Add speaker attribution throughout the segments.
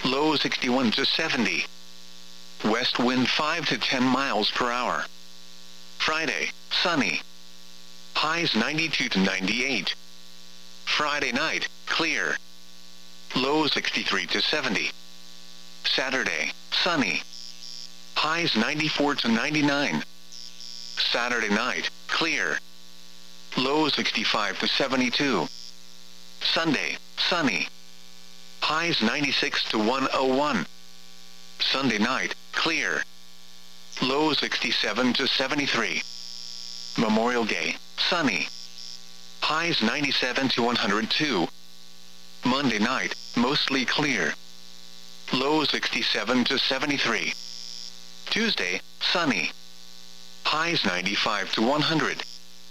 Speaker 1: Low 61 to 70. West wind 5 to 10 miles per hour. Friday, sunny. Highs 92 to 98. Friday night, clear. Low 63 to 70. Saturday, sunny. Highs 94 to 99. Saturday night, clear. Low 65 to 72. Sunday, sunny. Highs 96 to 101. Sunday night, clear. Low 67 to 73. Memorial Day, sunny. Highs 97 to 102. Monday night, mostly clear. Low 67 to 73. Tuesday, sunny. Highs 95 to 100.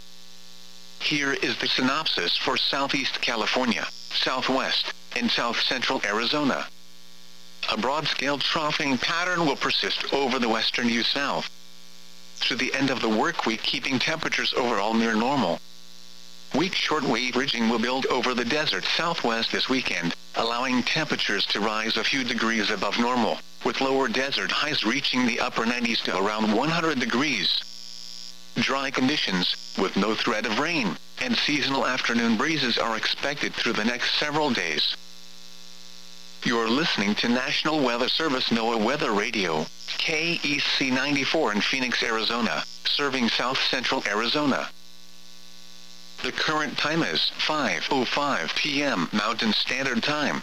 Speaker 1: Here is the synopsis for Southeast California, Southwest, and South Central Arizona. A broad-scale troughing pattern will persist over the western U-South through the end of the work week, keeping temperatures overall near normal. Weak shortwave ridging will build over the desert Southwest this weekend, allowing temperatures to rise a few degrees above normal, with lower desert highs reaching the upper 90s to around 100 degrees. Dry conditions, with no threat of rain, and seasonal afternoon breezes are expected through the next several days. You're listening to National Weather Service NOAA Weather Radio, KEC 94 in Phoenix, Arizona, serving South Central Arizona. The current time is 5:05 p.m. Mountain Standard Time.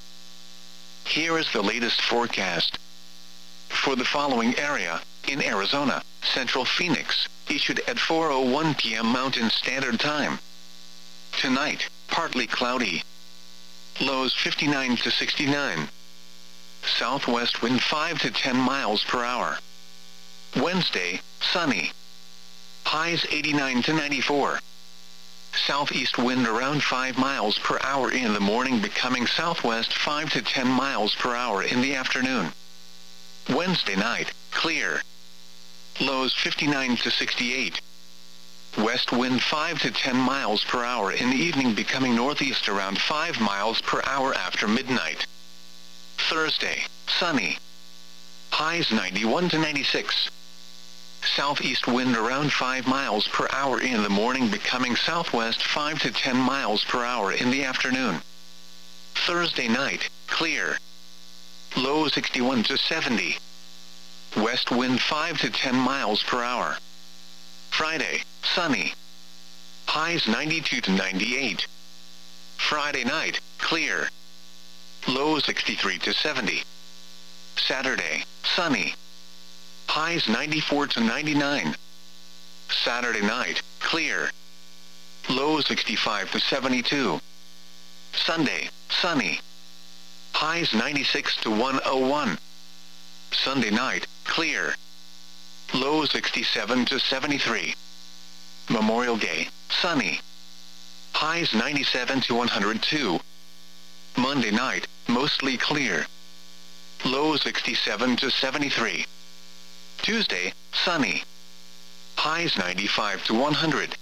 Speaker 1: Here is the latest forecast. For the following area, in Arizona, Central Phoenix, issued at 4:01 p.m. Mountain Standard Time. Tonight, partly cloudy. Lows 59 to 69. Southwest wind 5 to 10 miles per hour. Wednesday, sunny. Highs 89 to 94. Southeast wind around 5 miles per hour in the morning, becoming southwest 5 to 10 miles per hour in the afternoon. Wednesday night, clear. Lows 59 to 68. West wind 5 to 10 miles per hour in the evening, becoming northeast around 5 miles per hour after midnight. Thursday, sunny. Highs 91 to 96. Southeast wind around 5 miles per hour in the morning, becoming southwest 5 to 10 miles per hour in the afternoon. Thursday night, clear. Low 61 to 70. West wind 5 to 10 miles per hour. Friday, sunny. Highs 92 to 98. Friday night, clear. Low 63 to 70. Saturday, sunny. Highs 94 to 99. Saturday night, clear. Low 65 to 72. Sunday, sunny. Highs 96 to 101. Sunday night, clear. Low 67 to 73. Memorial Day, sunny. Highs 97 to 102. Monday night, mostly clear. Low 67 to 73. Tuesday, sunny. Highs 95 to 100.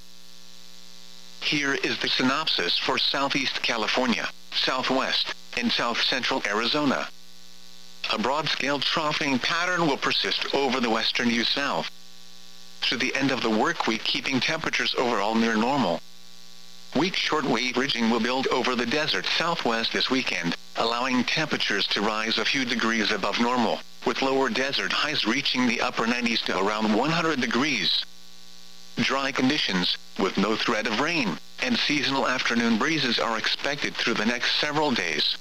Speaker 1: Here is the synopsis for Southeast California, Southwest, and South Central Arizona. A broad-scale troughing pattern will persist over the western U-South through the end of the work week, keeping temperatures overall near normal. Weak shortwave ridging will build over the desert Southwest this weekend, allowing temperatures to rise a few degrees above normal, with lower desert highs reaching the upper 90s to around 100 degrees. Dry conditions, with no threat of rain, and seasonal afternoon breezes are expected through the next several days.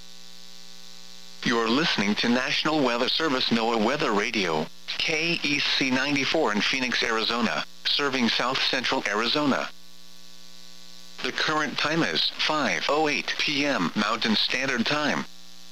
Speaker 1: You're listening to National Weather Service NOAA Weather Radio, KEC 94 in Phoenix, Arizona, serving South Central Arizona. The current time is 5:08 p.m. Mountain Standard Time.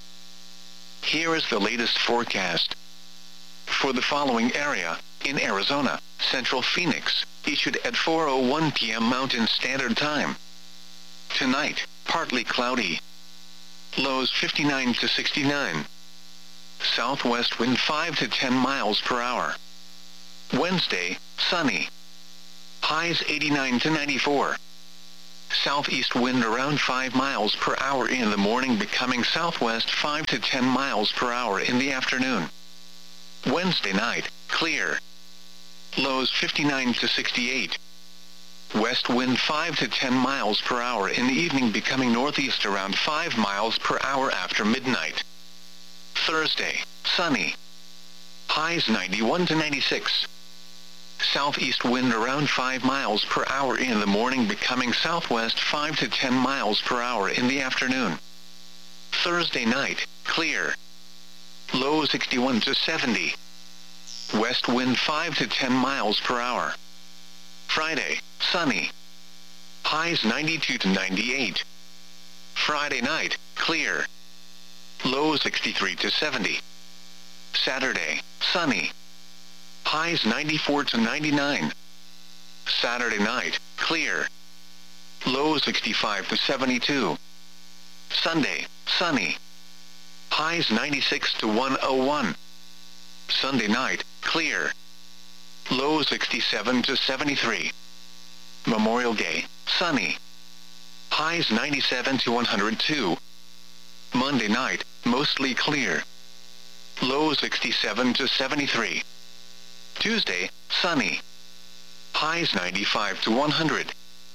Speaker 1: Here is the latest forecast. For the following area, in Arizona, Central Phoenix, issued at 4:01 p.m. Mountain Standard Time. Tonight, partly cloudy. Lows 59 to 69. Southwest wind 5 to 10 miles per hour. Wednesday, sunny. Highs 89 to 94. southeast wind around 5 miles per hour in the morning, becoming southwest 5 to 10 miles per hour in the afternoon. Wednesday night, clear. Lows 59 to 68. West wind 5 to 10 miles per hour in the evening, becoming northeast around 5 miles per hour after midnight. Thursday, sunny. Highs 91 to 96. Southeast wind around 5 miles per hour in the morning, becoming southwest 5 to 10 miles per hour in the afternoon. Thursday night, clear. Low 61 to 70. West wind 5 to 10 miles per hour. Friday, sunny. Highs 92 to 98. Friday night, clear. Low 63 to 70. Saturday, sunny. Highs 94 to 99. Saturday night, clear. Low 65 to 72. Sunday, sunny. Highs 96 to 101. Sunday night, clear. Low 67 to 73. Memorial Day, sunny. Highs 97 to 102. Monday night, mostly clear. Low 67 to 73. Tuesday, sunny. Highs 95 to 100.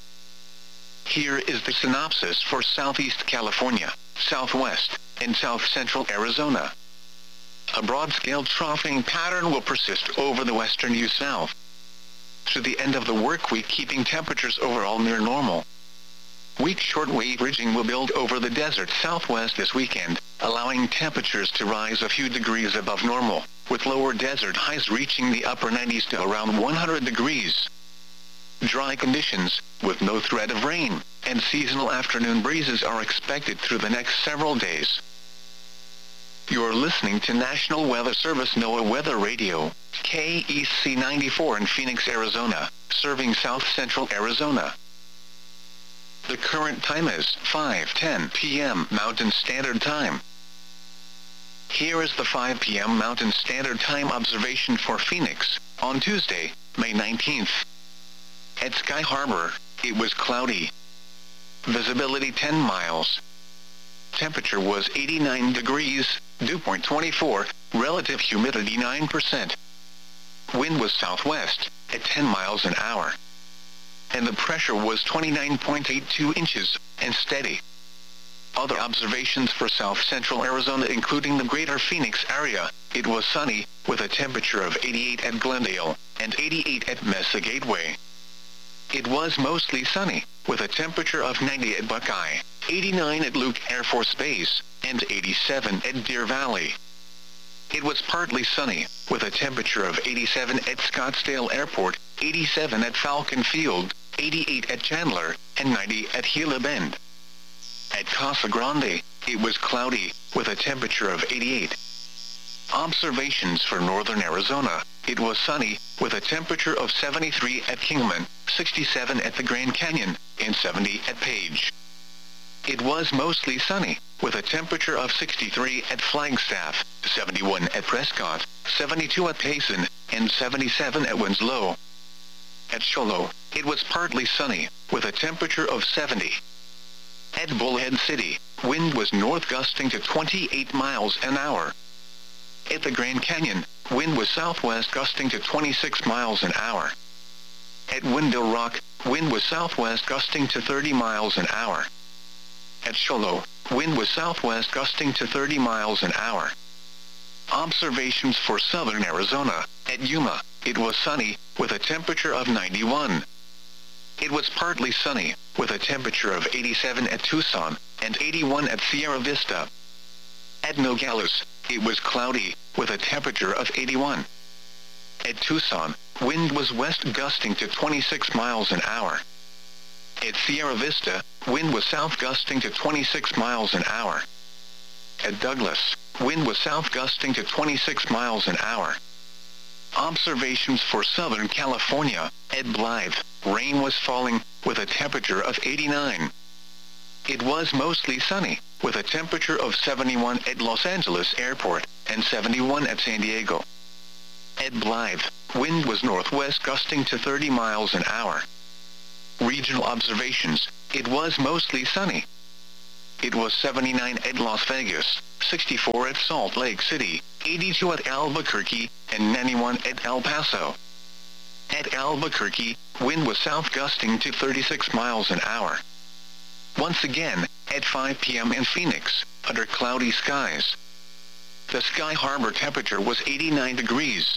Speaker 1: Here is the synopsis for Southeast California, Southwest, and South Central Arizona. A broad-scale troughing pattern will persist over the western U-South through the end of the work week, keeping temperatures overall near normal. Weak shortwave ridging will build over the desert Southwest this weekend, allowing temperatures to rise a few degrees above normal, with lower desert highs reaching the upper 90s to around 100 degrees. Dry conditions, with no threat of rain, and seasonal afternoon breezes are expected through the next several days. You're listening to National Weather Service NOAA Weather Radio, KEC 94 in Phoenix, Arizona, serving South Central Arizona. The current time is 5:10 p.m. Mountain Standard Time. Here is the 5 p.m. Mountain Standard Time observation for Phoenix, on Tuesday, May 19th. At Sky Harbor, it was cloudy. Visibility 10 miles. Temperature was 89 degrees, dew point 24, relative humidity 9%. Wind was southwest, at 10 miles an hour. And the pressure was 29.82 inches, and steady. Other observations for South Central Arizona, including the greater Phoenix area, it was sunny, with a temperature of 88 at Glendale, and 88 at Mesa Gateway. It was mostly sunny, with a temperature of 90 at Buckeye, 89 at Luke Air Force Base, and 87 at Deer Valley. It was partly sunny, with a temperature of 87 at Scottsdale Airport, 87 at Falcon Field, 88 at Chandler, and 90 at Gila Bend. At Casa Grande, it was cloudy, with a temperature of 88. Observations for northern Arizona, it was sunny, with a temperature of 73 at Kingman, 67 at the Grand Canyon, and 70 at Page. It was mostly sunny, with a temperature of 63 at Flagstaff, 71 at Prescott, 72 at Payson, and 77 at Winslow. At Cholo, it was partly sunny, with a temperature of 70. At Bullhead City, wind was north gusting to 28 miles an hour. At the Grand Canyon, wind was southwest gusting to 26 miles an hour. At Window Rock, wind was southwest gusting to 30 miles an hour. At Cholo, wind was southwest gusting to 30 miles an hour. Observations for southern Arizona, at Yuma, it was sunny, with a temperature of 91. It was partly sunny, with a temperature of 87 at Tucson, and 81 at Sierra Vista. At Nogales, it was cloudy, with a temperature of 81. At Tucson, wind was west gusting to 26 miles an hour. At Sierra Vista, wind was south gusting to 26 miles an hour. At Douglas, wind was south gusting to 26 miles an hour. Observations for Southern California, at Blythe, rain was falling, with a temperature of 89. It was mostly sunny, with a temperature of 71 at Los Angeles Airport, and 71 at San Diego. At Blythe, wind was northwest gusting to 30 miles an hour. Regional observations, It was mostly sunny. It was 79 at Las Vegas, 64 at Salt Lake City, 82 at Albuquerque, and 91 at El Paso. At Albuquerque, wind was south gusting to 36 miles an hour. Once again, at 5 p.m. in Phoenix, under cloudy skies. The Sky Harbor temperature was 89 degrees.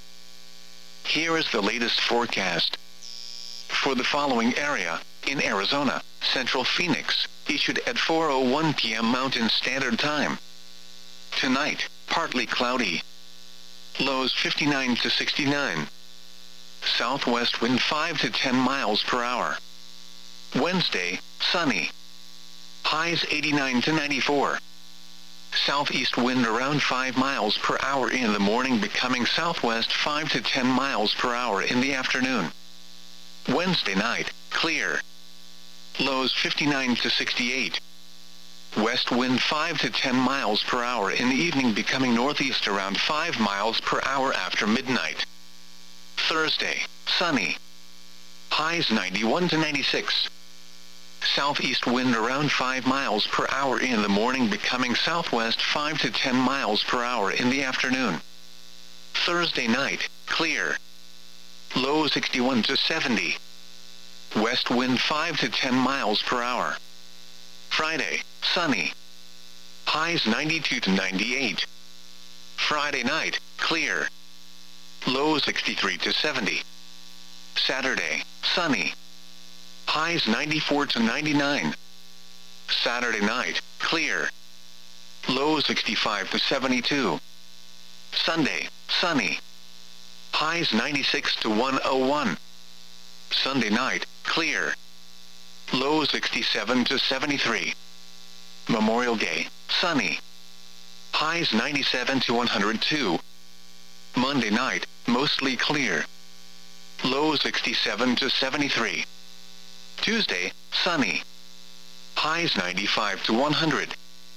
Speaker 1: Here is the latest forecast. For the following area, in Arizona, Central Phoenix, issued at 4:01 p.m. Mountain Standard Time. Tonight, partly cloudy. Lows 59 to 69. Southwest wind 5 to 10 miles per hour. Wednesday, sunny. Highs 89 to 94. Southeast wind around 5 miles per hour in the morning, becoming southwest 5 to 10 miles per hour in the afternoon. Wednesday night, clear. Lows 59 to 68. West wind 5 to 10 miles per hour in the evening, becoming northeast around 5 miles per hour after midnight. Thursday, sunny. Highs 91 to 96. Southeast wind around 5 miles per hour in the morning, becoming southwest 5 to 10 miles per hour in the afternoon. Thursday night, clear. Low 61 to 70. West wind 5 to 10 miles per hour. Friday, sunny. Highs 92 to 98. Friday night, clear. Low 63 to 70. Saturday, sunny. Highs 94 to 99. Saturday night, clear. Low 65 to 72. Sunday, sunny. Highs 96 to 101. Sunday night, clear. Low 67 to 73. Memorial Day, sunny. Highs 97 to 102. Monday night, mostly clear. Low 67 to 73. Tuesday, sunny. Highs 95 to 100.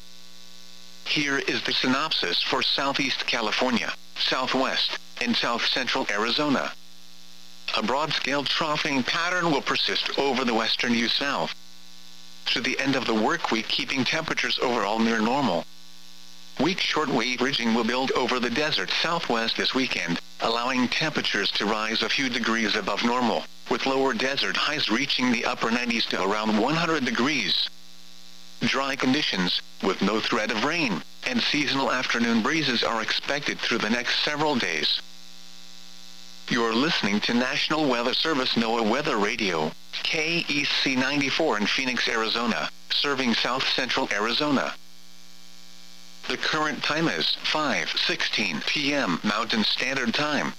Speaker 1: Here is the synopsis for Southeast California, Southwest, and South Central Arizona. A broad-scale troughing pattern will persist over the western U-South through the end of the work week, keeping temperatures overall near normal. Weak shortwave ridging will build over the desert southwest this weekend, allowing temperatures to rise a few degrees above normal, with lower desert highs reaching the upper 90s to around 100 degrees. Dry conditions, with no threat of rain, and seasonal afternoon breezes are expected through the next several days. You're listening to National Weather Service NOAA Weather Radio, KEC 94 in Phoenix, Arizona, serving South Central Arizona. The current time is 5:16 p.m. Mountain Standard Time.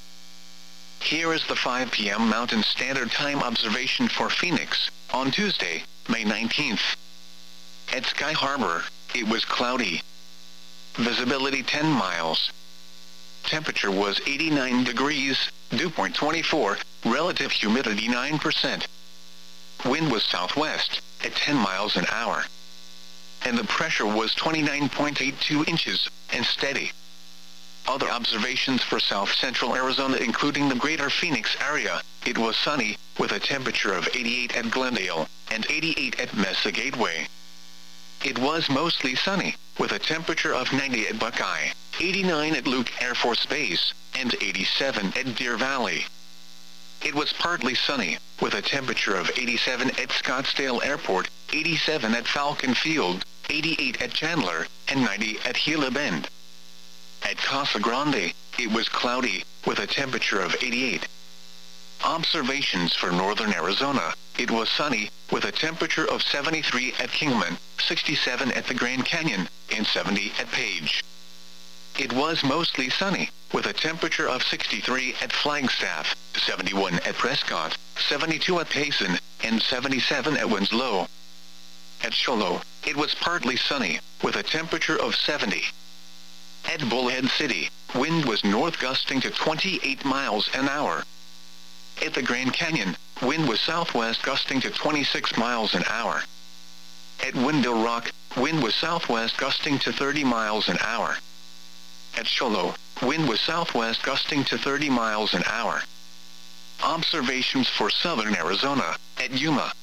Speaker 1: Here is the 5 p.m. Mountain Standard Time observation for Phoenix, on Tuesday, May 19th. At Sky Harbor, it was cloudy. Visibility 10 miles. Temperature was 89 degrees, dew point 24, relative humidity 9%. Wind was southwest, at 10 miles an hour. And the pressure was 29.82 inches, and steady. Other observations for South Central Arizona, including the greater Phoenix area, it was sunny, with a temperature of 88 at Glendale, and 88 at Mesa Gateway. It was mostly sunny, with a temperature of 90 at Buckeye, 89 at Luke Air Force Base, and 87 at Deer Valley. It was partly sunny, with a temperature of 87 at Scottsdale Airport, 87 at Falcon Field, 88 at Chandler, and 90 at Gila Bend. At Casa Grande, it was cloudy, with a temperature of 88. Observations for northern Arizona, it was sunny, with a temperature of 73 at Kingman, 67 at the Grand Canyon, and 70 at Page. It was mostly sunny, with a temperature of 63 at Flagstaff, 71 at Prescott, 72 at Payson, and 77 at Winslow. At Shoalo, it was partly sunny, with a temperature of 70. At Bullhead City, wind was north gusting to 28 miles an hour. At the Grand Canyon, wind was southwest gusting to 26 miles an hour. At Window Rock, wind was southwest gusting to 30 miles an hour. At Shoalo, wind was southwest gusting to 30 miles an hour. Observations for southern Arizona, at Yuma,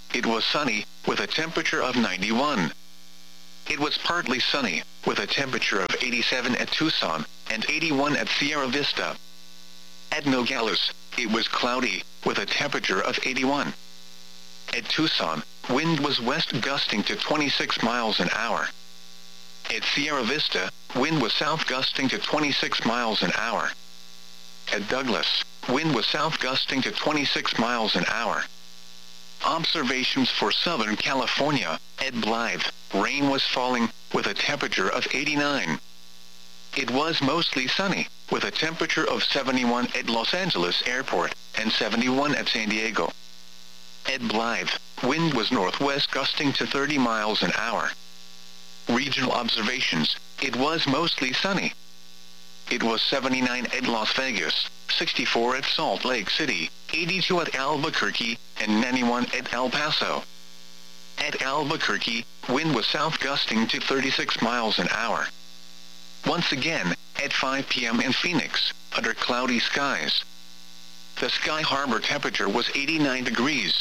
Speaker 1: it was sunny, with a temperature of 91. It was partly sunny, with a temperature of 87 at Tucson, and 81 at Sierra Vista. At Nogales, it was cloudy, with a temperature of 81. At Tucson, wind was west gusting to 26 miles an hour. At Sierra Vista, wind was south gusting to 26 miles an hour. At Douglas, wind was south gusting to 26 miles an hour. Observations for Southern California. At Blythe, rain was falling, with a temperature of 89. It was mostly sunny, with a temperature of 71 at Los Angeles Airport, and 71 at San Diego. At Blythe, wind was northwest gusting to 30 miles an hour. Regional observations. It was mostly sunny. It was 79 at Las Vegas, 64 at Salt Lake City, 82 at Albuquerque, and 91 at El Paso. At Albuquerque, wind was south gusting to 36 miles an hour. Once again, at 5 p.m. in Phoenix, under cloudy skies. The Sky Harbor temperature was 89 degrees.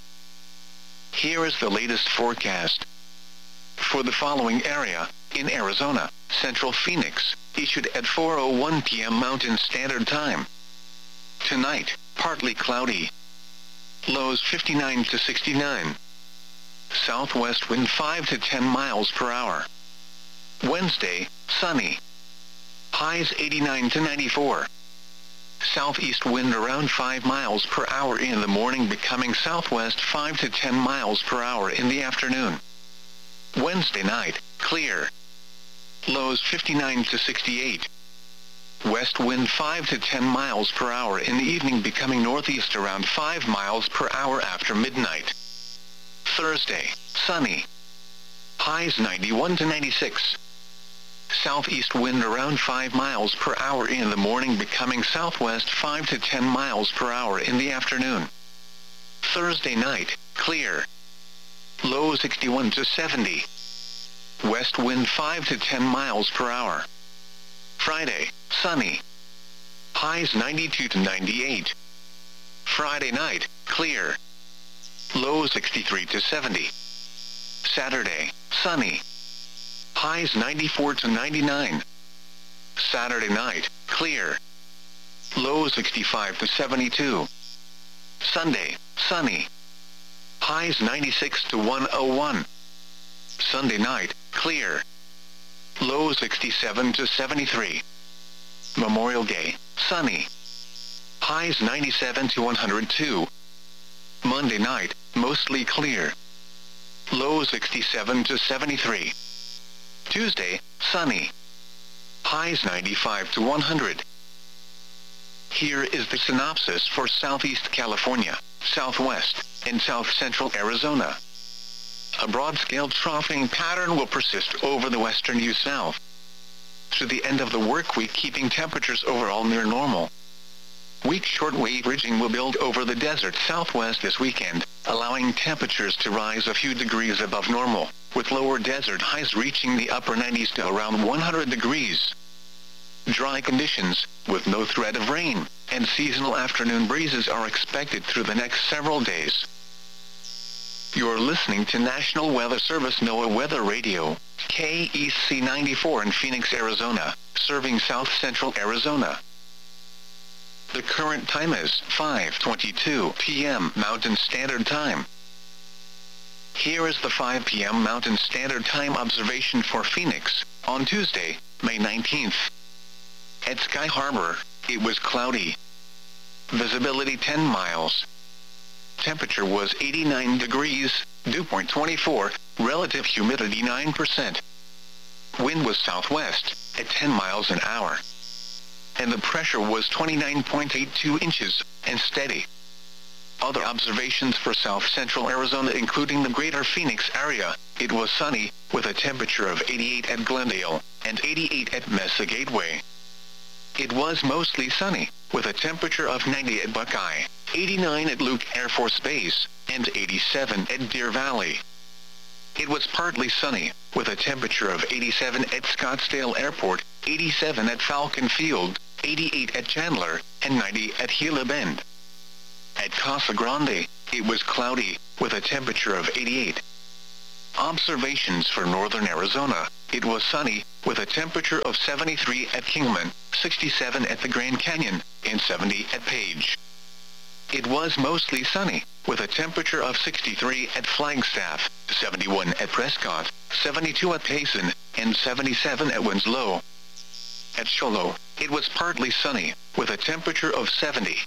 Speaker 1: Here is the latest forecast. For the following area, in Arizona, Central Phoenix, issued at 4:01 p.m. Mountain Standard Time. Tonight, partly cloudy. Lows 59 to 69. Southwest wind 5 to 10 miles per hour. Wednesday, sunny. Highs 89 to 94. Southeast wind around 5 miles per hour in the morning, becoming southwest 5 to 10 miles per hour in the afternoon. Wednesday night, clear. Lows 59 to 68. West wind 5 to 10 miles per hour in the evening, becoming northeast around 5 miles per hour after midnight. Thursday, sunny. Highs 91 to 96. Southeast wind around 5 miles per hour in the morning, becoming southwest 5 to 10 miles per hour in the afternoon. Thursday night, clear. Low 61 to 70. West wind 5 to 10 miles per hour. Friday, sunny. Highs 92 to 98. Friday night, clear. Low 63 to 70. Saturday, sunny. Highs 94 to 99. Saturday night, clear. Low 65 to 72. Sunday, sunny. Highs 96 to 101. Sunday night, clear. Low 67 to 73. Memorial Day, sunny. Highs 97 to 102. Monday night, mostly clear. Low 67 to 73. Tuesday, sunny. Highs 95 to 100. Here is the synopsis for Southeast California, Southwest, and South Central Arizona. A broad-scale troughing pattern will persist over the western U-South through the end of the work week, keeping temperatures overall near normal. Weak shortwave ridging will build over the desert southwest this weekend, allowing temperatures to rise a few degrees above normal, with lower desert highs reaching the upper 90s to around 100 degrees. Dry conditions, with no threat of rain, and seasonal afternoon breezes are expected through the next several days. You're listening to National Weather Service NOAA Weather Radio, KEC 94 in Phoenix, Arizona, serving South Central Arizona. The current time is 5:22 p.m. Mountain Standard Time. Here is the 5 p.m. Mountain Standard Time observation for Phoenix, on Tuesday, May 19th. At Sky Harbor, it was cloudy. Visibility 10 miles. Temperature was 89 degrees, dew point 24, relative humidity 9%. Wind was southwest, at 10 miles an hour. And the pressure was 29.82 inches, and steady. Other observations for South Central Arizona, including the greater Phoenix area, it was sunny, with a temperature of 88 at Glendale, and 88 at Mesa Gateway. It was mostly sunny, with a temperature of 90 at Buckeye, 89 at Luke Air Force Base, and 87 at Deer Valley. It was partly sunny, with a temperature of 87 at Scottsdale Airport, 87 at Falcon Field, 88 at Chandler, and 90 at Gila Bend. At Casa Grande, it was cloudy, with a temperature of 88. Observations for northern Arizona, it was sunny, with a temperature of 73 at Kingman, 67 at the Grand Canyon, and 70 at Page. It was mostly sunny, with a temperature of 63 at Flagstaff, 71 at Prescott, 72 at Payson, and 77 at Winslow. At Shoalo, it was partly sunny, with a temperature of 70.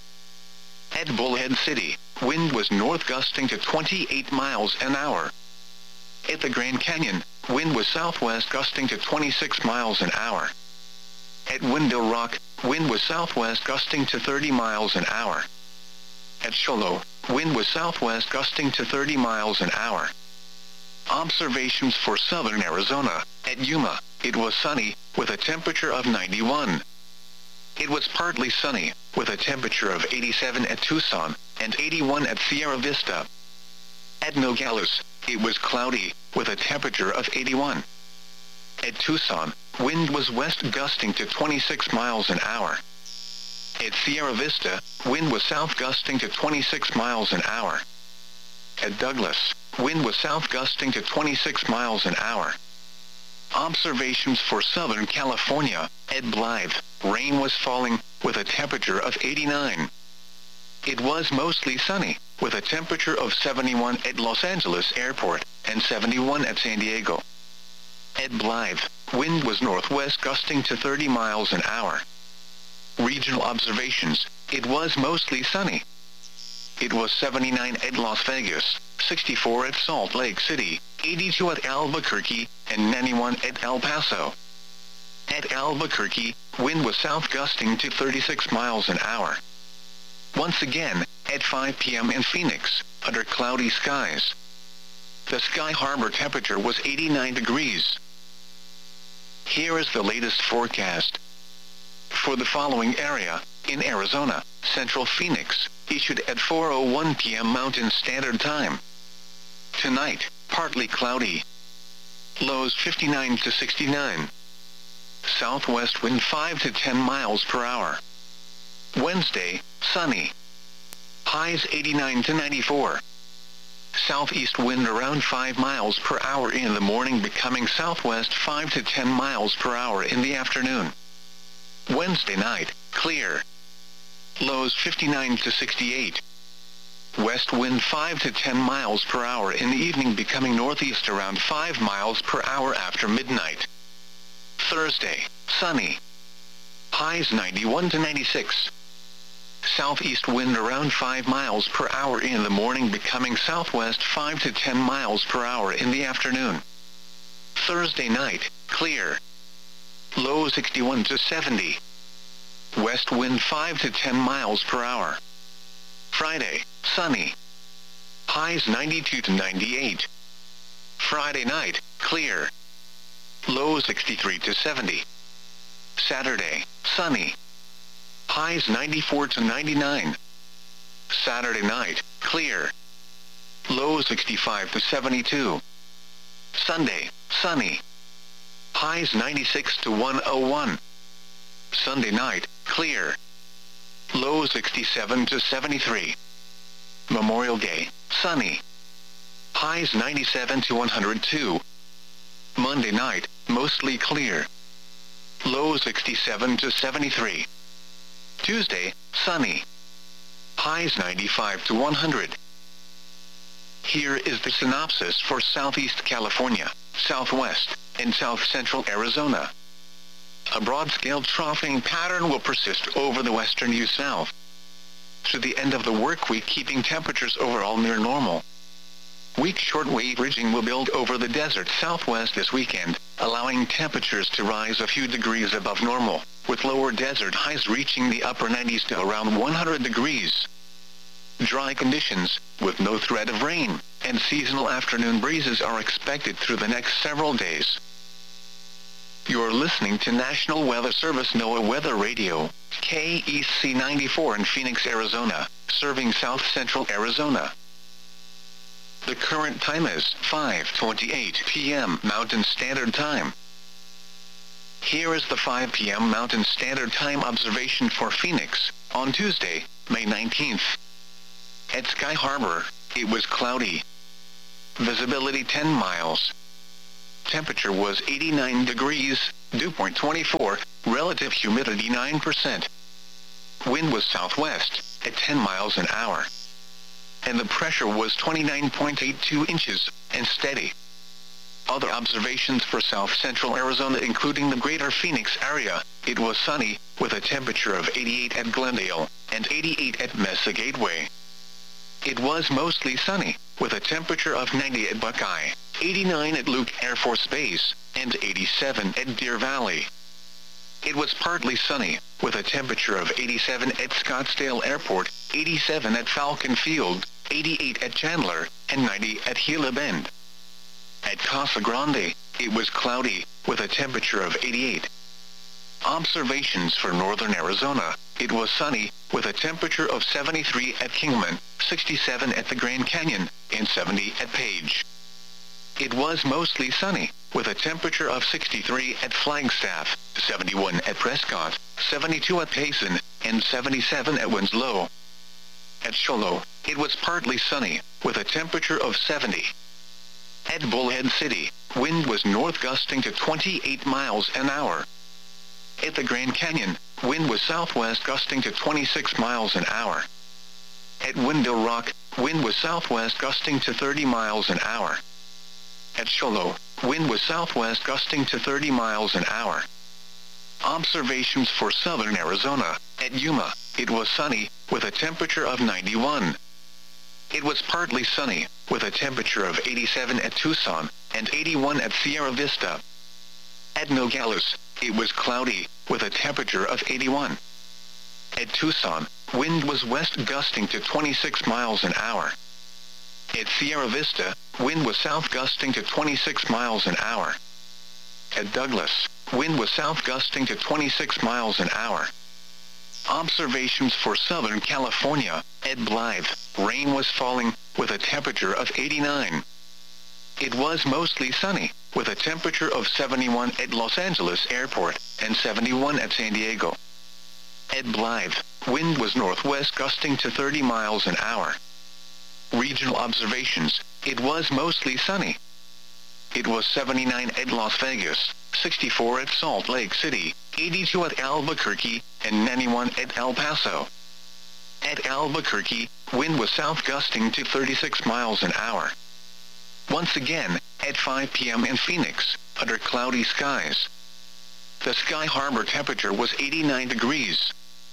Speaker 1: At Bullhead City, wind was north gusting to 28 miles an hour. At the Grand Canyon, wind was southwest gusting to 26 miles an hour. At Window Rock, wind was southwest gusting to 30 miles an hour. At Shoalo, wind was southwest gusting to 30 miles an hour. Observations for southern Arizona, at Yuma, it was sunny, with a temperature of 91. It was partly sunny, with a temperature of 87 at Tucson, and 81 at Sierra Vista. At Nogales, it was cloudy, with a temperature of 81. At Tucson, wind was west gusting to 26 miles an hour. At Sierra Vista, wind was south gusting to 26 miles an hour. At Douglas, wind was south gusting to 26 miles an hour. Observations for Southern California, at Blythe, rain was falling, with a temperature of 89. It was mostly sunny, with a temperature of 71 at Los Angeles Airport, and 71 at San Diego. At Blythe, wind was northwest gusting to 30 miles an hour. Regional observations, it was mostly sunny. It was 79 at Las Vegas, 64 at Salt Lake City, 82 at Albuquerque, and 91 at El Paso. At Albuquerque, wind was south gusting to 36 miles an hour. Once again, at 5 p.m. in Phoenix, under cloudy skies. The Sky Harbor temperature was 89 degrees. Here is the latest forecast. For the following area, in Arizona, Central Phoenix, issued at 4:01 p.m. Mountain Standard Time. Tonight, partly cloudy. Lows 59 to 69. Southwest wind 5 to 10 miles per hour. Wednesday, sunny. Highs 89 to 94. Southeast wind around 5 miles per hour in the morning, becoming southwest 5 to 10 miles per hour in the afternoon. Wednesday night, clear. Lows 59 to 68. West wind 5 to 10 miles per hour in the evening, becoming northeast around 5 miles per hour after midnight. Thursday, sunny. Highs 91 to 96. Southeast wind around 5 miles per hour in the morning, becoming southwest 5 to 10 miles per hour in the afternoon. Thursday night, clear. Low 61 to 70. West wind 5 to 10 miles per hour. Friday, sunny. Highs 92 to 98. Friday night, clear. Low 63 to 70. Saturday, sunny. Highs 94 to 99. Saturday night, clear. Low 65 to 72. Sunday, sunny. Highs 96 to 101. Sunday night, clear. Low 67 to 73. Memorial Day, sunny. Highs 97 to 102. Monday night, mostly clear. Low 67 to 73. Tuesday, sunny. Highs 95 to 100. Here is the synopsis for Southeast California, Southwest, and South Central Arizona. A broad-scale troughing pattern will persist over the western U-South through the end of the work week, keeping temperatures overall near normal. Weak shortwave ridging will build over the desert southwest this weekend, allowing temperatures to rise a few degrees above normal, with lower desert highs reaching the upper 90s to around 100 degrees. Dry conditions, with no threat of rain, and seasonal afternoon breezes are expected through the next several days. You're listening to National Weather Service NOAA Weather Radio, KEC 94 in Phoenix, Arizona, serving South Central Arizona. The current time is 5:28 p.m. Mountain Standard Time. Here is the 5 p.m. Mountain Standard Time observation for Phoenix, on Tuesday, May 19th. At Sky Harbor, it was cloudy. Visibility 10 miles. Temperature was 89 degrees, dew point 24, relative humidity 9%. Wind was southwest, at 10 miles an hour. And the pressure was 29.82 inches, and steady. Other observations for south-central Arizona including the greater Phoenix area, it was sunny, with a temperature of 88 at Glendale, and 88 at Mesa Gateway. It was mostly sunny, with a temperature of 90 at Buckeye, 89 at Luke Air Force Base, and 87 at Deer Valley. It was partly sunny, with a temperature of 87 at Scottsdale Airport, 87 at Falcon Field, 88 at Chandler, and 90 at Gila Bend. At Casa Grande, it was cloudy, with a temperature of 88. Observations for northern Arizona, it was sunny, with a temperature of 73 at Kingman, 67 at the Grand Canyon, and 70 at Page. It was mostly sunny, with a temperature of 63 at Flagstaff, 71 at Prescott, 72 at Payson, and 77 at Winslow. At Shoalo, it was partly sunny, with a temperature of 70. At Bullhead City, wind was north gusting to 28 miles an hour. At the Grand Canyon, wind was southwest gusting to 26 miles an hour. At Window Rock, wind was southwest gusting to 30 miles an hour. At Shoalo, wind was southwest gusting to 30 miles an hour. Observations for southern Arizona, at Yuma, it was sunny, with a temperature of 91. It was partly sunny, with a temperature of 87 at Tucson, and 81 at Sierra Vista. At Nogales, it was cloudy, with a temperature of 81. At Tucson, wind was west gusting to 26 miles an hour. At Sierra Vista, wind was south gusting to 26 miles an hour. At Douglas, wind was south gusting to 26 miles an hour. Observations for Southern California, at Blythe, rain was falling, with a temperature of 89. It was mostly sunny, with a temperature of 71 at Los Angeles Airport, and 71 at San Diego. At Blythe, wind was northwest gusting to 30 miles an hour. Regional observations, it was mostly sunny. It was 79 at Las Vegas, 64 at Salt Lake City, 82 at Albuquerque, and 91 at El Paso. At Albuquerque, wind was south gusting to 36 miles an hour. Once again, at 5 p.m. in Phoenix, under cloudy skies. The Sky Harbor temperature was 89 degrees.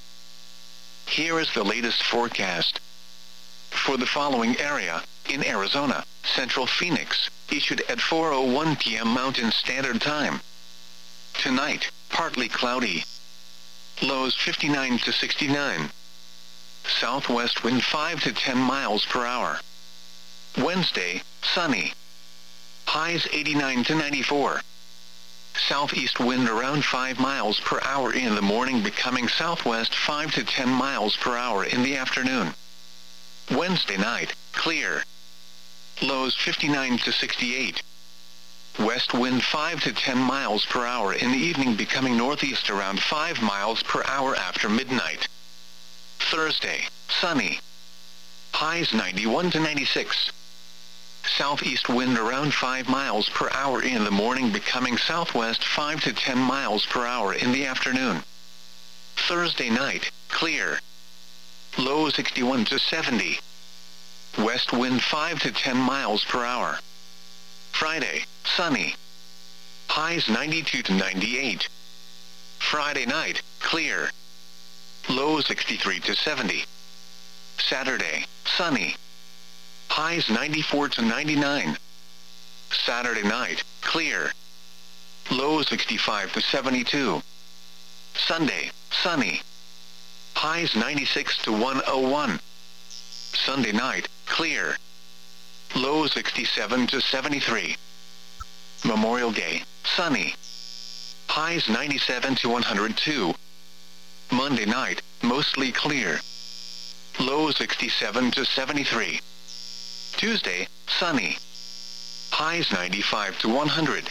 Speaker 1: Here is the latest forecast. For the following area, in Arizona, Central Phoenix, issued at 4:01 p.m. Mountain Standard Time. Tonight, partly cloudy. Lows 59 to 69. Southwest wind 5 to 10 miles per hour. Wednesday, sunny. Highs 89 to 94. Southeast wind around 5 miles per hour in the morning, becoming southwest 5 to 10 miles per hour in the afternoon. Wednesday night, clear. Lows 59 to 68. West wind 5 to 10 miles per hour in the evening, becoming northeast around 5 miles per hour after midnight. Thursday, sunny. Highs 91 to 96. Southeast wind around 5 miles per hour in the morning, becoming southwest 5 to 10 miles per hour in the afternoon. Thursday night, clear. Low 61 to 70. West wind 5 to 10 miles per hour. Friday, sunny. Highs 92 to 98. Friday night, clear. Low 63 to 70. Saturday, sunny. Highs 94 to 99. Saturday night, clear. Low 65 to 72. Sunday, sunny. Highs 96 to 101. Sunday night, clear. Low 67 to 73. Memorial Day, sunny. Highs 97 to 102. Monday night, mostly clear. Low 67 to 73. Tuesday, sunny. Highs 95 to 100.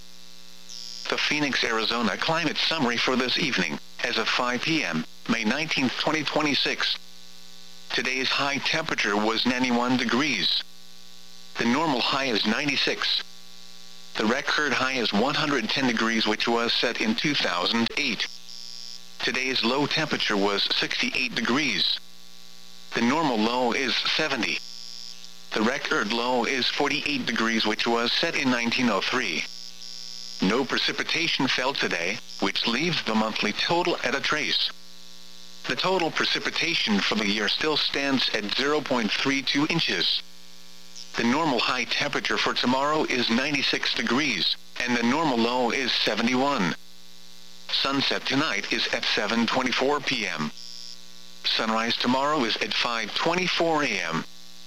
Speaker 1: The Phoenix, Arizona climate summary for this evening, as of 5 p.m., May 19, 2026. Today's high temperature was 91 degrees. The normal high is 96. The record high is 110 degrees, which was set in 2008. Today's low temperature was 68 degrees. The normal low is 70. The record low is 48 degrees, which was set in 1903. No precipitation fell today, which leaves the monthly total at a trace. The total precipitation for the year still stands at 0.32 inches. The normal high temperature for tomorrow is 96 degrees, and the normal low is 71. Sunset tonight is at 7:24 p.m. Sunrise tomorrow is at 5:24 a.m.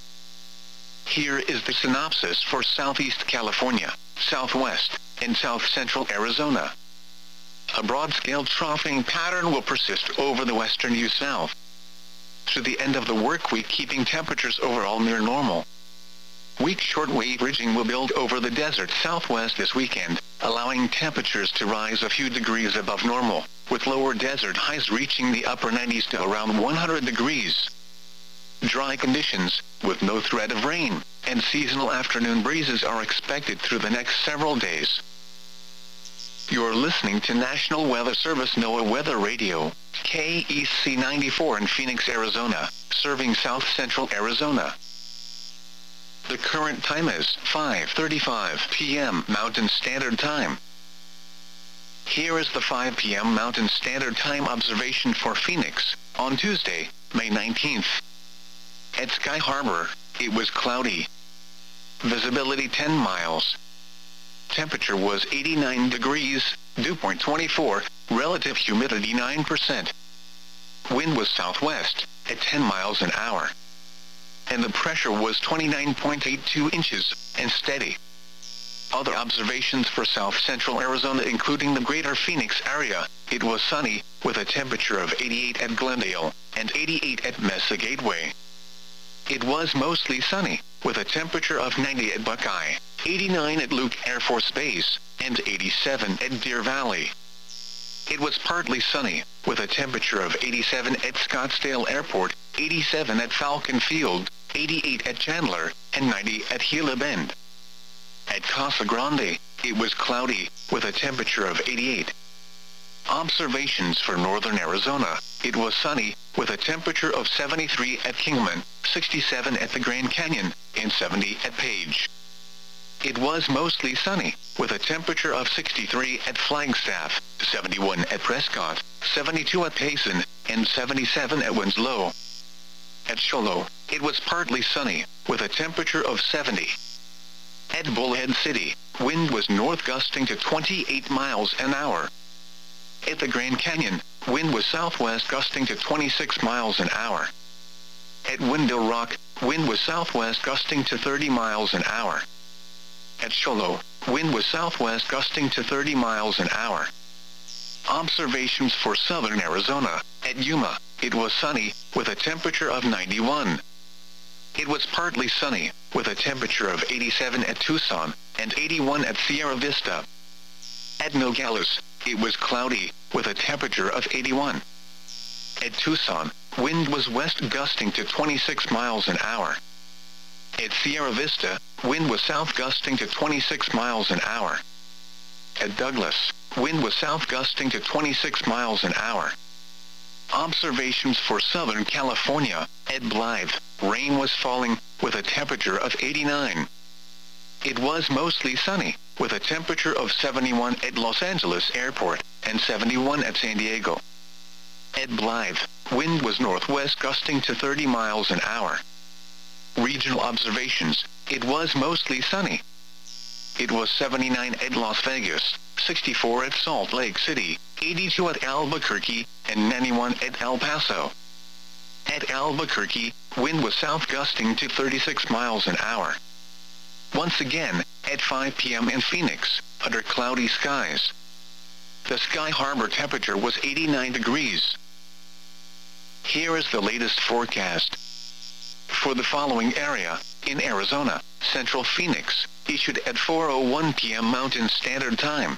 Speaker 1: Here is the synopsis for Southeast California, Southwest, and South Central Arizona. A broad-scale troughing pattern will persist over the western U.S. through the end of the work week, keeping temperatures overall near normal. Weak shortwave ridging will build over the desert Southwest this weekend, allowing temperatures to rise a few degrees above normal, with lower desert highs reaching the upper 90s to around 100 degrees. Dry conditions, with no threat of rain, and seasonal afternoon breezes are expected through the next several days. You're listening to National Weather Service NOAA Weather Radio, KEC 94 in Phoenix, Arizona, serving South Central Arizona. The current time is 5:35 p.m. Mountain Standard Time. Here is the 5 p.m. Mountain Standard Time observation for Phoenix, on Tuesday, May 19th. At Sky Harbor, it was cloudy. Visibility 10 miles. Temperature was 89 degrees, dew point 24, relative humidity 9%. Wind was southwest, at 10 miles an hour. And the pressure was 29.82 inches, and steady. Other observations for South Central Arizona, including the greater Phoenix area, it was sunny, with a temperature of 88 at Glendale, and 88 at Mesa Gateway. It was mostly sunny, with a temperature of 90 at Buckeye, 89 at Luke Air Force Base, and 87 at Deer Valley. It was partly sunny, with a temperature of 87 at Scottsdale Airport, 87 at Falcon Field, 88 at Chandler, and 90 at Gila Bend. At Casa Grande, it was cloudy, with a temperature of 88. Observations for northern Arizona, it was sunny, with a temperature of 73 at Kingman, 67 at the Grand Canyon, and 70 at Page. It was mostly sunny, with a temperature of 63 at Flagstaff, 71 at Prescott, 72 at Payson, and 77 at Winslow. At Shoalo, it was partly sunny, with a temperature of 70. At Bullhead City, wind was north gusting to 28 miles an hour. At the Grand Canyon, wind was southwest gusting to 26 miles an hour. At Window Rock, wind was southwest gusting to 30 miles an hour. At Shoalo, wind was southwest gusting to 30 miles an hour. Observations for southern Arizona, at Yuma, it was sunny, with a temperature of 91. It was partly sunny, with a temperature of 87 at Tucson, and 81 at Sierra Vista. At Nogales, it was cloudy, with a temperature of 81. At Tucson, wind was west gusting to 26 miles an hour. At Sierra Vista, wind was south gusting to 26 miles an hour. At Douglas, wind was south gusting to 26 miles an hour. Observations for Southern California, at Blythe, rain was falling, with a temperature of 89. It was mostly sunny, with a temperature of 71 at Los Angeles Airport, and 71 at San Diego. At Blythe, wind was northwest gusting to 30 miles an hour. Regional observations, it was mostly sunny. It was 79 at Las Vegas, 64 at Salt Lake City, 82 at Albuquerque, and 91 at El Paso. At Albuquerque, wind was south gusting to 36 miles an hour. Once again, at 5 p.m. in Phoenix, under cloudy skies. The Sky Harbor temperature was 89 degrees. Here is the latest forecast. For the following area, in Arizona, Central Phoenix, issued at 4:01 p.m. Mountain Standard Time.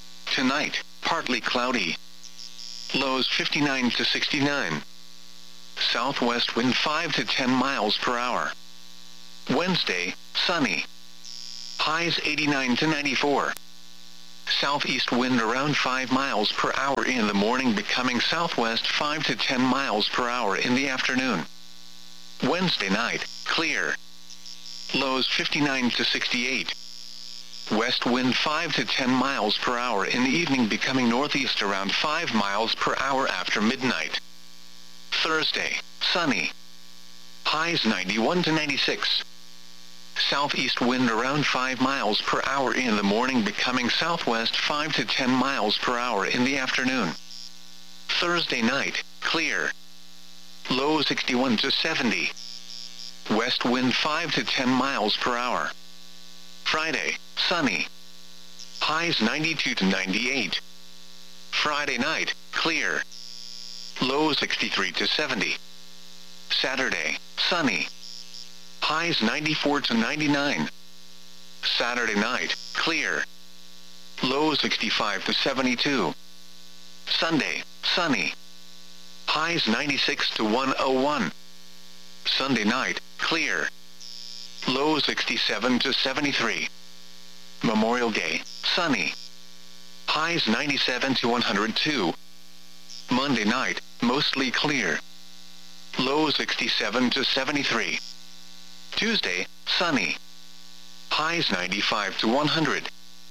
Speaker 1: Tonight, partly cloudy. Lows 59 to 69. southwest wind 5 to 10 miles per hour. Wednesday, sunny. Highs 89 to 94. Southeast wind around 5 miles per hour in the morning, becoming southwest 5 to 10 miles per hour in the afternoon. Wednesday night, clear. Lows 59 to 68. West wind 5 to 10 miles per hour in the evening, becoming northeast around 5 miles per hour after midnight. Thursday, sunny. Highs 91 to 96. Southeast wind around 5 miles per hour in the morning, becoming southwest 5 to 10 miles per hour in the afternoon. Thursday night, clear. Low 61 to 70. West wind 5 to 10 miles per hour. Friday, sunny. Highs 92 to 98. Friday night, clear. Low 63 to 70. Saturday, sunny. Highs 94 to 99. Saturday night, clear. Low 65 to 72. Sunday, sunny. Highs 96 to 101. Sunday night, clear. Low 67 to 73. Memorial Day, sunny. Highs 97 to 102. Monday night, mostly clear. Low 67 to 73. Tuesday, sunny. Highs 95 to 100.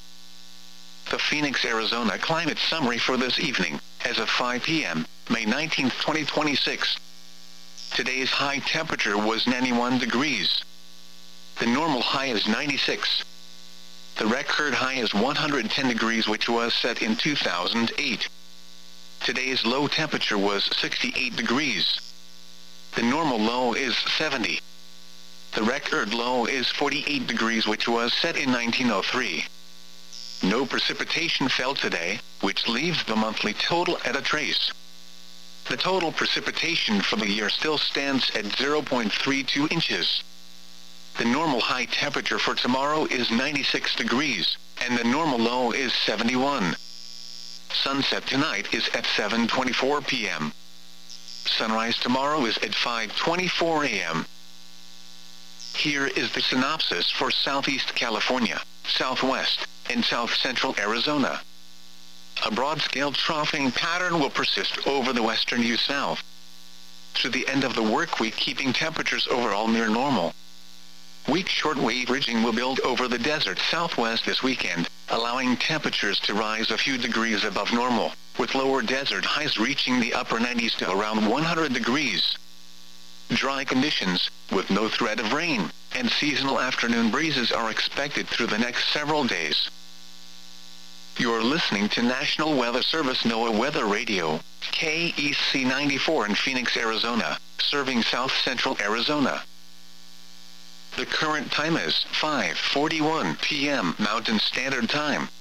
Speaker 1: The Phoenix, Arizona climate summary for this evening, as of 5 p.m., May 19, 2026. Today's high temperature was 91 degrees. The normal high is 96. The record high is 110 degrees, which was set in 2008. Today's low temperature was 68 degrees. The normal low is 70. The record low is 48 degrees, which was set in 1903. No precipitation fell today, which leaves the monthly total at a trace. The total precipitation for the year still stands at 0.32 inches. The normal high temperature for tomorrow is 96 degrees, and the normal low is 71. Sunset tonight is at 7:24 p.m. Sunrise tomorrow is at 5:24 a.m. Here is the synopsis for Southeast California, Southwest, and South Central Arizona. A broad-scale troughing pattern will persist over the western U-South through the end of the work week, keeping temperatures overall near normal. Weak shortwave ridging will build over the desert Southwest this weekend, allowing temperatures to rise a few degrees above normal, with lower desert highs reaching the upper 90s to around 100 degrees. Dry conditions, with no threat of rain, and seasonal afternoon breezes are expected through the next several days. You're listening to National Weather Service NOAA Weather Radio, KEC 94 in Phoenix, Arizona, serving South Central Arizona. The current time is 5:41 p.m. Mountain Standard Time.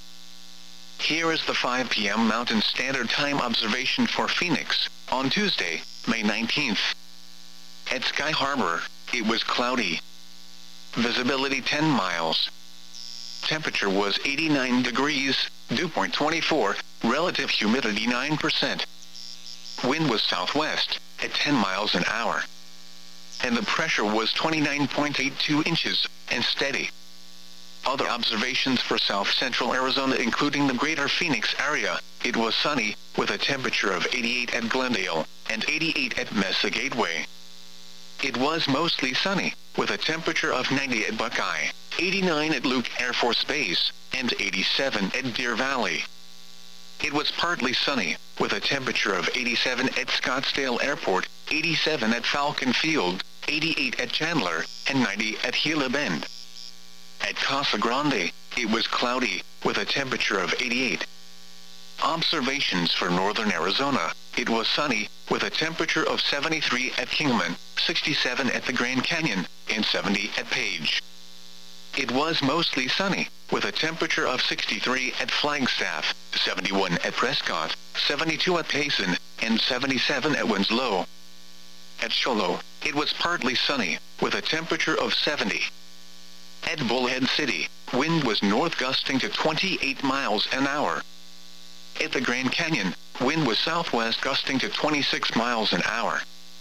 Speaker 1: Here is the 5 p.m. Mountain Standard Time observation for Phoenix, on Tuesday, May 19th. At Sky Harbor, it was cloudy. Visibility 10 miles. Temperature was 89 degrees, dew point 24, relative humidity 9%. Wind was southwest, at 10 miles an hour. And the pressure was 29.82 inches, and steady. Other observations for South Central Arizona, including the greater Phoenix area, it was sunny, with a temperature of 88 at Glendale, and 88 at Mesa Gateway. It was mostly sunny, with a temperature of 90 at Buckeye, 89 at Luke Air Force Base, and 87 at Deer Valley. It was partly sunny, with a temperature of 87 at Scottsdale Airport, 87 at Falcon Field, 88 at Chandler, and 90 at Gila Bend. At Casa Grande, it was cloudy, with a temperature of 88. Observations for northern Arizona, it was sunny, with a temperature of 73 at Kingman, 67 at the Grand Canyon, and 70 at Page. It was mostly sunny, with a temperature of 63 at Flagstaff, 71 at Prescott, 72 at Payson, and 77 at Winslow. At Shoalo, it was partly sunny, with a temperature of 70. At Bullhead City, wind was north gusting to 28 miles an hour. At the Grand Canyon, wind was southwest gusting to 26 miles an hour.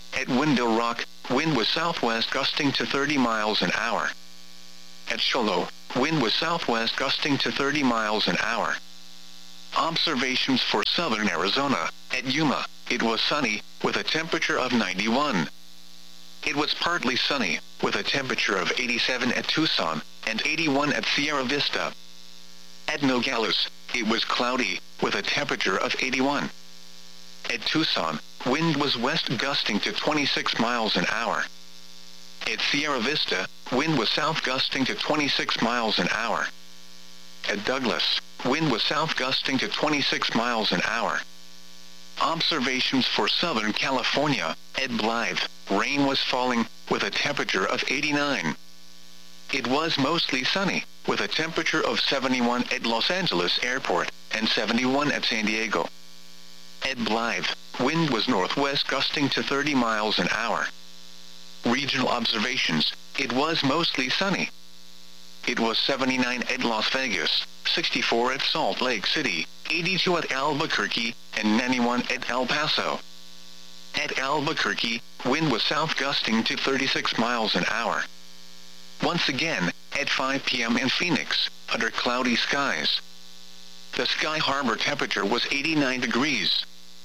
Speaker 1: At Window Rock, wind was southwest gusting to 30 miles an hour. At Show Low, wind was southwest gusting to 30 miles an hour. Observations for southern Arizona. At Yuma, it was sunny, with a temperature of 91. It was partly sunny, with a temperature of 87 at Tucson, and 81 at Sierra Vista. At Nogales, it was cloudy, with a temperature of 81. At Tucson, wind was west gusting to 26 miles an hour. At Sierra Vista, wind was south gusting to 26 miles an hour. At Douglas, wind was south gusting to 26 miles an hour. Observations for Southern California. At Blythe, rain was falling, with a temperature of 89. It was mostly sunny, with a temperature of 71 at Los Angeles Airport, and 71 at San Diego. At Blythe, wind was northwest gusting to 30 miles an hour. Regional observations. It was mostly sunny. It was 79 at Las Vegas, 64 at Salt Lake City, 82 at Albuquerque, and 91 at El Paso. At Albuquerque, wind was south gusting to 36 miles an hour. Once again, at 5 p.m. in Phoenix, under cloudy skies. The Sky Harbor temperature was 89 degrees.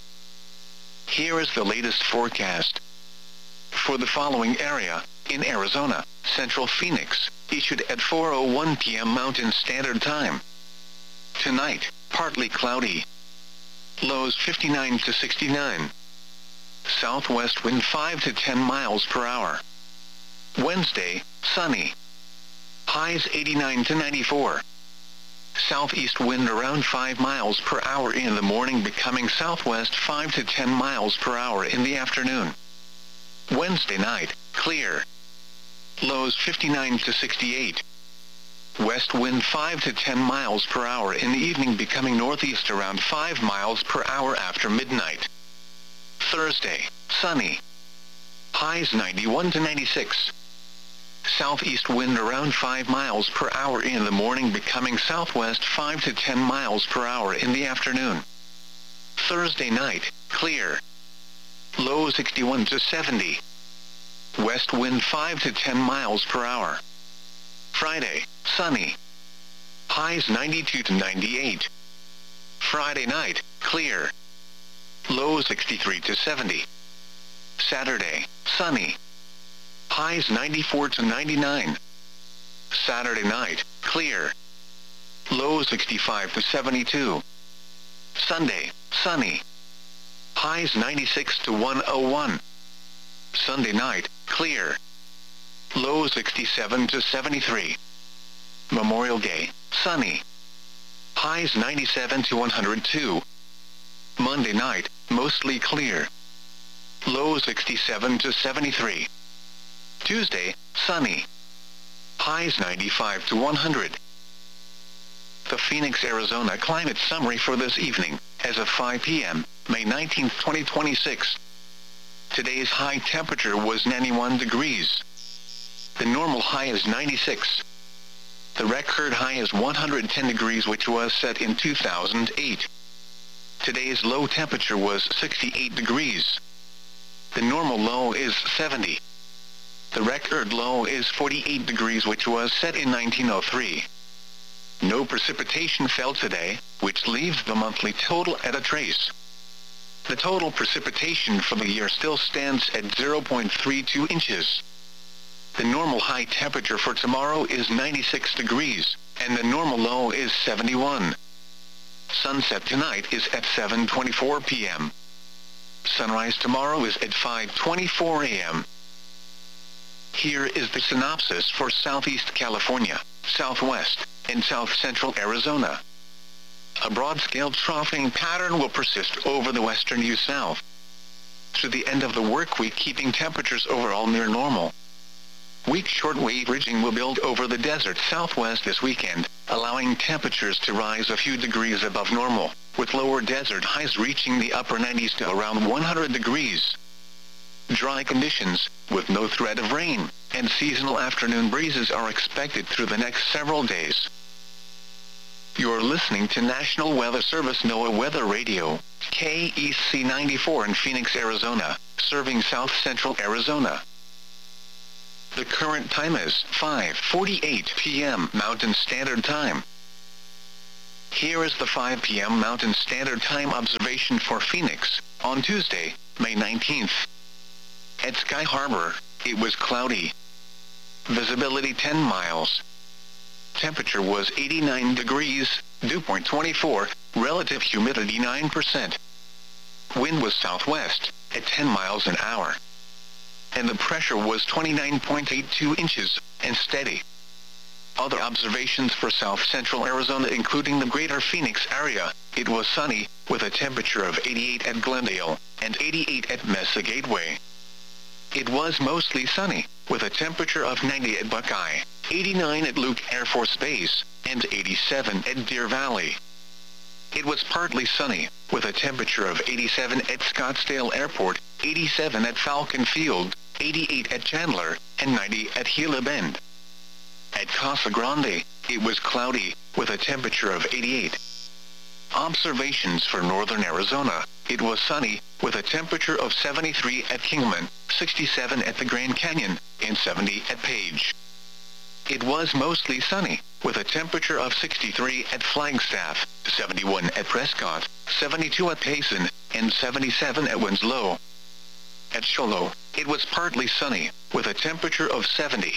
Speaker 1: Here is the latest forecast. For the following area, in Arizona, Central Phoenix, issued at 4:01 p.m. Mountain Standard Time. Tonight, partly cloudy. Lows 59 to 69. Southwest wind 5 to 10 miles per hour. Wednesday, sunny. Highs 89 to 94. Southeast wind around 5 miles per hour in the morning, becoming southwest 5 to 10 miles per hour in the afternoon. Wednesday night, clear. Lows 59 to 68. West wind 5 to 10 miles per hour in the evening, becoming northeast around 5 miles per hour after midnight. Thursday, sunny. Highs 91 to 96. Southeast wind around 5 miles per hour in the morning, becoming southwest 5 to 10 miles per hour in the afternoon. Thursday night, clear. Low 61 to 70. West wind 5 to 10 miles per hour. Friday, sunny. Highs 92 to 98. Friday night, clear. Low 63 to 70. Saturday, sunny. Highs 94 to 99. Saturday night, clear. Low 65 to 72. Sunday, sunny. Highs 96 to 101. Sunday night, clear. Low 67 to 73. Memorial Day, sunny. Highs 97 to 102. Monday night, mostly clear. Low 67 to 73. Tuesday, sunny. Highs 95 to 100. The Phoenix, Arizona climate summary for this evening, as of 5 p.m., May 19, 2026. Today's high temperature was 91 degrees. The normal high is 96. The record high is 110 degrees, which was set in 2008. Today's low temperature was 68 degrees. The normal low is 70. The record low is 48 degrees, which was set in 1903. No precipitation fell today, which leaves the monthly total at a trace. The total precipitation for the year still stands at 0.32 inches. The normal high temperature for tomorrow is 96 degrees, and the normal low is 71. Sunset tonight is at 7:24 p.m. Sunrise tomorrow is at 5:24 a.m. Here is the synopsis for Southeast California, Southwest, and South Central Arizona. A broad-scale troughing pattern will persist over the western U-South through the end of the work week, keeping temperatures overall near normal. Weak shortwave ridging will build over the desert southwest this weekend, allowing temperatures to rise a few degrees above normal, with lower desert highs reaching the upper 90s to around 100 degrees. Dry conditions, with no threat of rain, and seasonal afternoon breezes are expected through the next several days. You're listening to National Weather Service NOAA Weather Radio, KEC 94 in Phoenix, Arizona, serving South Central Arizona. The current time is 5:48 p.m. Mountain Standard Time. Here is the 5 p.m. Mountain Standard Time observation for Phoenix, on Tuesday, May 19th. At Sky Harbor, it was cloudy. Visibility 10 miles. Temperature was 89 degrees, dew point 24, relative humidity 9%. Wind was southwest, at 10 miles an hour. And the pressure was 29.82 inches, and steady. Other observations for South Central Arizona including the greater Phoenix area, it was sunny, with a temperature of 88 at Glendale, and 88 at Mesa Gateway. It was mostly sunny, with a temperature of 90 at Buckeye, 89 at Luke Air Force Base, and 87 at Deer Valley. It was partly sunny, with a temperature of 87 at Scottsdale Airport, 87 at Falcon Field, 88 at Chandler, and 90 at Gila Bend. At Casa Grande, it was cloudy, with a temperature of 88. Observations for northern Arizona, it was sunny, with a temperature of 73 at Kingman, 67 at the Grand Canyon, and 70 at Page. It was mostly sunny, with a temperature of 63 at Flagstaff, 71 at Prescott, 72 at Payson, and 77 at Winslow. At Shoalo, it was partly sunny, with a temperature of 70.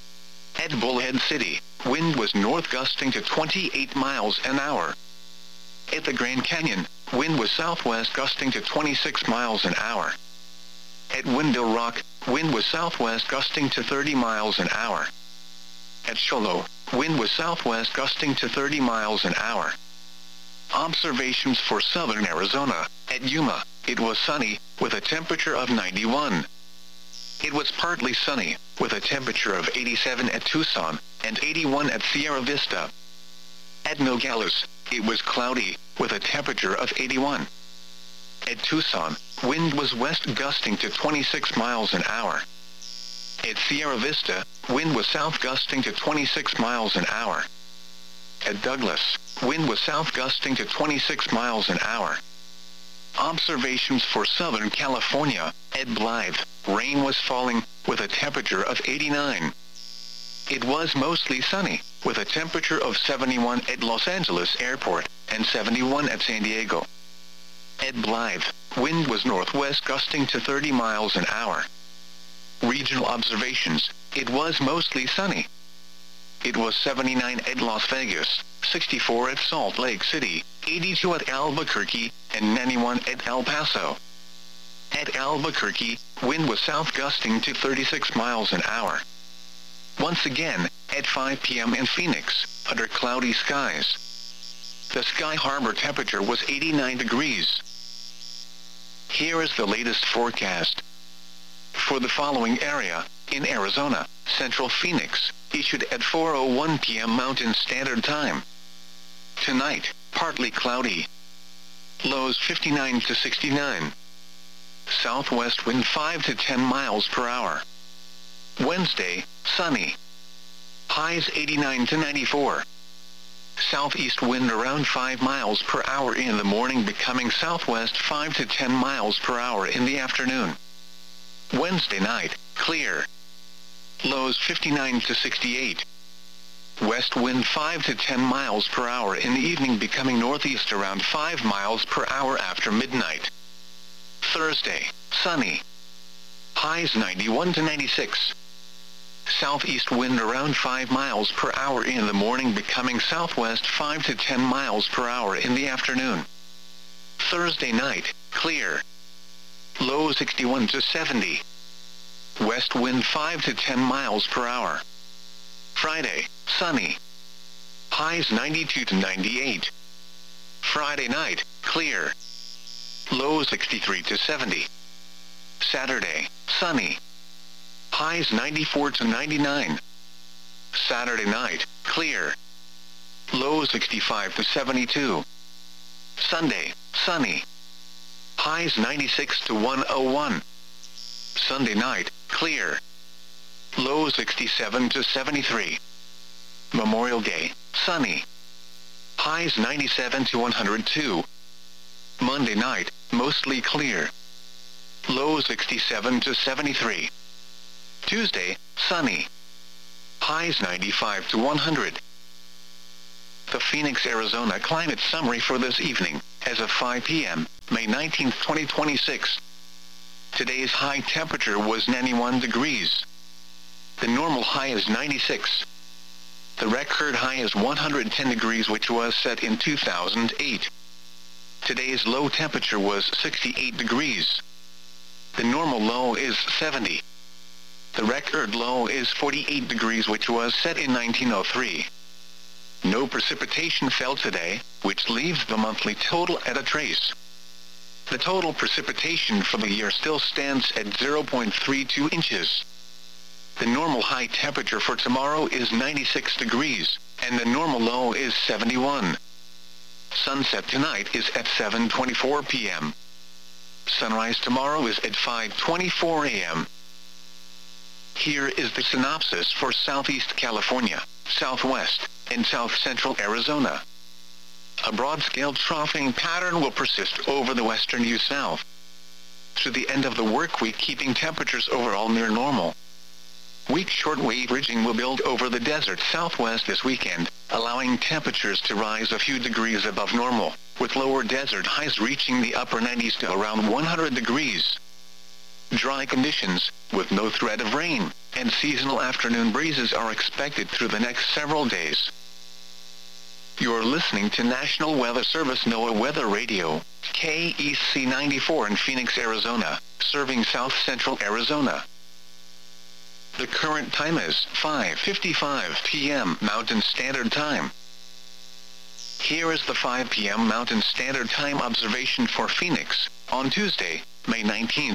Speaker 1: At Bullhead City, wind was north gusting to 28 miles an hour. At the Grand Canyon, wind was southwest gusting to 26 miles an hour. At Window Rock, wind was southwest gusting to 30 miles an hour. At Shoalo, wind was southwest gusting to 30 miles an hour. Observations for southern Arizona, at Yuma, it was sunny, with a temperature of 91. It was partly sunny, with a temperature of 87 at Tucson, and 81 at Sierra Vista. At Nogales, it was cloudy, with a temperature of 81. At Tucson, wind was west gusting to 26 miles an hour. At Sierra Vista, wind was south gusting to 26 miles an hour. At Douglas, wind was south gusting to 26 miles an hour. Observations for Southern California, at Blythe, rain was falling, with a temperature of 89. It was mostly sunny, with a temperature of 71 at Los Angeles Airport, and 71 at San Diego. At Blythe, wind was northwest gusting to 30 miles an hour. Regional observations, it was mostly sunny. It was 79 at Las Vegas, 64 at Salt Lake City, 82 at Albuquerque, and 91 at El Paso. At Albuquerque, wind was south gusting to 36 miles an hour. Once again, at 5 p.m. in Phoenix, under cloudy skies. The Sky Harbor temperature was 89 degrees. Here is the latest forecast. For the following area, in Arizona, Central Phoenix, issued at 4:01 p.m. Mountain Standard Time. Tonight, partly cloudy. Lows 59 to 69. Southwest wind 5 to 10 miles per hour. Wednesday, sunny. Highs 89 to 94. Southeast wind around 5 miles per hour in the morning, becoming southwest 5 to 10 miles per hour in the afternoon. Wednesday night, clear. Lows 59 to 68. West wind 5 to 10 miles per hour in the evening, becoming northeast around 5 miles per hour after midnight. Thursday, sunny. Highs 91 to 96. Southeast wind around 5 miles per hour in the morning, becoming southwest 5 to 10 miles per hour in the afternoon. Thursday night, clear. Low 61 to 70. West wind 5 to 10 miles per hour. Friday, sunny. Highs 92 to 98. Friday night, clear. Low 63 to 70. Saturday, sunny. Highs 94 to 99. Saturday night, clear. Low 65 to 72. Sunday, sunny. Highs 96 to 101. Sunday night, clear. Low 67 to 73. Memorial Day, sunny. Highs 97 to 102. Monday night, mostly clear. Lows 67 to 73. Tuesday, sunny. Highs 95 to 100. The Phoenix, Arizona climate summary for this evening, as of 5 p.m., May 19, 2026. Today's high temperature was 91 degrees. The normal high is 96. The record high is 110 degrees, which was set in 2008. Today's low temperature was 68 degrees. The normal low is 70. The record low is 48 degrees, which was set in 1903. No precipitation fell today, which leaves the monthly total at a trace. The total precipitation for the year still stands at 0.32 inches. The normal high temperature for tomorrow is 96 degrees, and the normal low is 71. Sunset tonight is at 7:24 p.m. Sunrise tomorrow is at 5:24 a.m. Here is the synopsis for Southeast California, Southwest, and South Central Arizona. A broad-scale troughing pattern will persist over the western U-South through the end of the work week, keeping temperatures overall near normal. Weak shortwave ridging will build over the desert Southwest this weekend, allowing temperatures to rise a few degrees above normal, with lower desert highs reaching the upper 90s to around 100 degrees. Dry conditions, with no threat of rain, and seasonal afternoon breezes are expected through the next several days. You're listening to National Weather Service NOAA Weather Radio, KEC 94 in Phoenix, Arizona, serving South Central Arizona. The current time is 5:55 p.m. Mountain Standard Time. Here is the 5 p.m. Mountain Standard Time observation for Phoenix, on Tuesday, May 19th.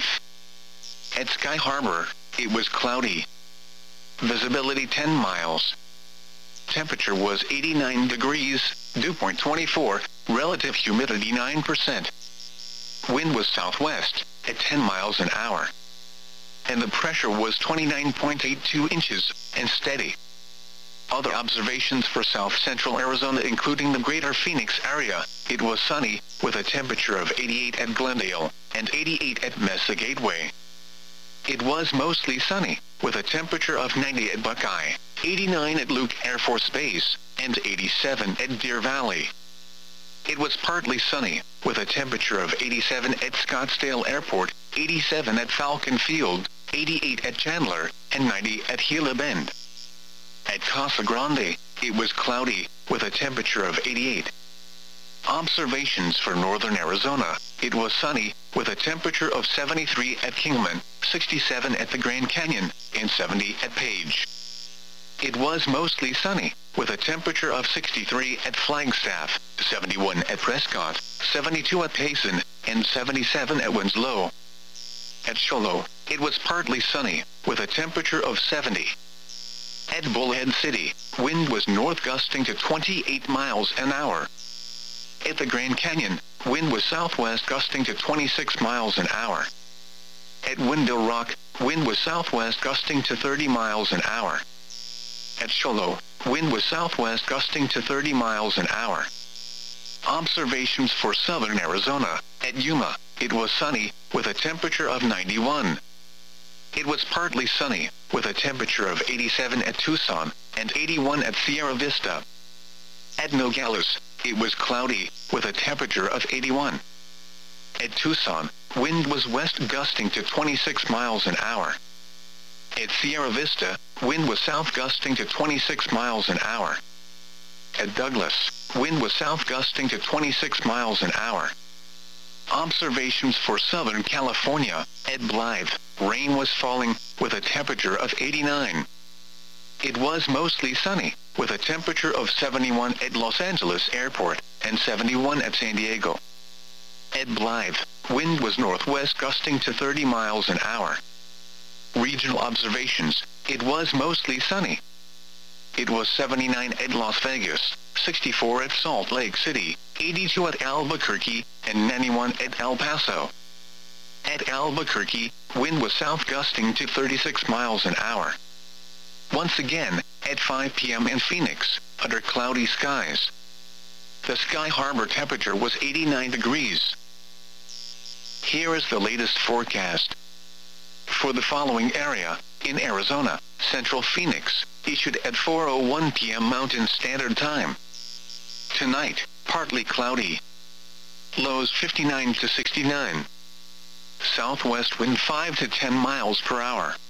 Speaker 1: At Sky Harbor, it was cloudy. Visibility 10 miles. Temperature was 89 degrees, dew point 24, relative humidity 9%. Wind was southwest, at 10 miles an hour. And the pressure was 29.82 inches, and steady. Other observations for South Central Arizona, including the greater Phoenix area, it was sunny, with a temperature of 88 at Glendale, and 88 at Mesa Gateway. It was mostly sunny, with a temperature of 90 at Buckeye, 89 at Luke Air Force Base, and 87 at Deer Valley. It was partly sunny, with a temperature of 87 at Scottsdale Airport, 87 at Falcon Field, 88 at Chandler, and 90 at Gila Bend. At Casa Grande, it was cloudy, with a temperature of 88. Observations for northern Arizona, it was sunny, with a temperature of 73 at Kingman, 67 at the Grand Canyon, and 70 at Page. It was mostly sunny, with a temperature of 63 at Flagstaff, 71 at Prescott, 72 at Payson, and 77 at Winslow. At Shoalo, it was partly sunny, with a temperature of 70. At Bullhead City, wind was north gusting to 28 miles an hour. At the Grand Canyon, wind was southwest gusting to 26 miles an hour. At Window Rock, wind was southwest gusting to 30 miles an hour. At Shoalo, wind was southwest gusting to 30 miles an hour. Observations for southern Arizona, at Yuma, it was sunny, with a temperature of 91. It was partly sunny, with a temperature of 87 at Tucson, and 81 at Sierra Vista. At Nogales, it was cloudy, with a temperature of 81. At Tucson, wind was west gusting to 26 miles an hour. At Sierra Vista, wind was south gusting to 26 miles an hour. At Douglas, wind was south gusting to 26 miles an hour. Observations for Southern California, at Blythe, rain was falling, with a temperature of 89. It was mostly sunny, with a temperature of 71 at Los Angeles Airport, and 71 at San Diego. At Blythe, wind was northwest gusting to 30 miles an hour. Regional observations, it was mostly sunny. It was 79 at Las Vegas, 64 at Salt Lake City, 82 at Albuquerque, and 91 at El Paso. At Albuquerque, wind was south gusting to 36 miles an hour. Once again, at 5 p.m. in Phoenix, under cloudy skies. The Sky Harbor temperature was 89 degrees. Here is the latest forecast. For the following area, in Arizona, Central Phoenix, issued at 4:01 p.m. Mountain Standard Time. Tonight, partly cloudy. Lows 59 to 69. Southwest wind 5 to 10 miles per hour.